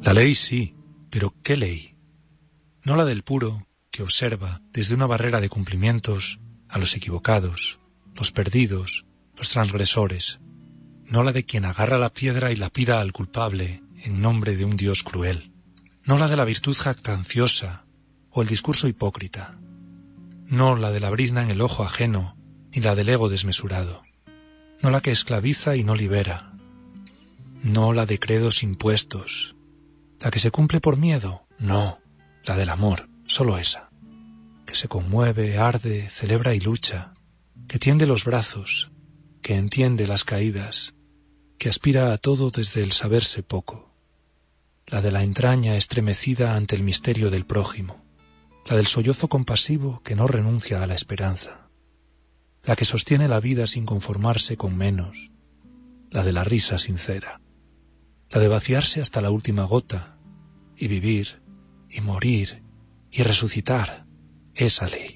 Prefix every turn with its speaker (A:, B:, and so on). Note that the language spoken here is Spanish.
A: La ley sí, pero ¿qué ley? No la del puro que observa desde una barrera de cumplimientos a los equivocados, los perdidos, los transgresores, no la de quien agarra la piedra y la pida al culpable en nombre de un Dios cruel, no la de la virtud jactanciosa o el discurso hipócrita, no la de la brizna en el ojo ajeno ni la del ego desmesurado, no la que esclaviza y no libera, no la de credos impuestos, la que se cumple por miedo, no, la del amor, solo esa, que se conmueve, arde, celebra y lucha, que tiende los brazos, que entiende las caídas, que aspira a todo desde el saberse poco, la de la entraña estremecida ante el misterio del prójimo, la del sollozo compasivo que no renuncia a la esperanza, la que sostiene la vida sin conformarse con menos, la de la risa sincera, la de vaciarse hasta la última gota y vivir y morir y resucitar, esa ley.